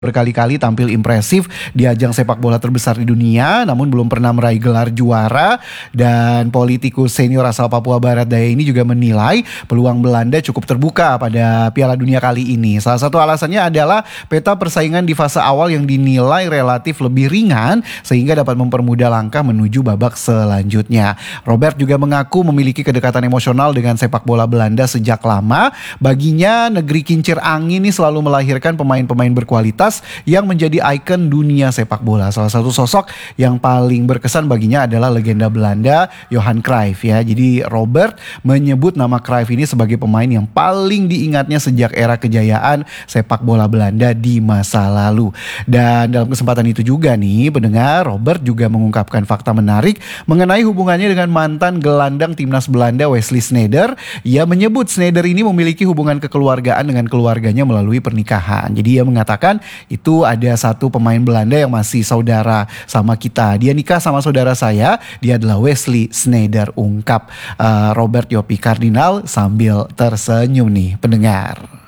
Berkali-kali tampil impresif di ajang sepak bola terbesar di dunia, namun belum pernah meraih gelar juara. Dan politikus senior asal Papua Barat Daya ini juga menilai peluang Belanda cukup terbuka pada Piala Dunia kali ini. Salah satu alasannya adalah peta persaingan di fase awal yang dinilai relatif lebih ringan, sehingga dapat mempermudah langkah menuju babak selanjutnya. Robert juga mengaku memiliki kedekatan emosional dengan sepak bola Belanda sejak lama. Baginya, negeri kincir angin ini selalu melahirkan pemain-pemain berkualitas yang menjadi ikon dunia sepak bola. Salah satu sosok yang paling berkesan baginya adalah legenda Belanda Johan Cruyff ya. Jadi Robert menyebut nama Cruyff ini sebagai pemain yang paling diingatnya sejak era kejayaan sepak bola Belanda di masa lalu. Dan dalam kesempatan itu juga nih pendengar, Robert juga mengungkapkan fakta menarik mengenai hubungannya dengan mantan gelandang timnas Belanda Wesley Sneijder. Ia menyebut Sneijder ini memiliki hubungan kekeluargaan dengan keluarganya melalui pernikahan. Jadi ia mengatakan itu ada satu pemain Belanda yang masih saudara sama kita. Dia nikah sama saudara saya, dia adalah Wesley Sneijder, ungkap Robert Yopi Kardinal sambil tersenyum nih pendengar.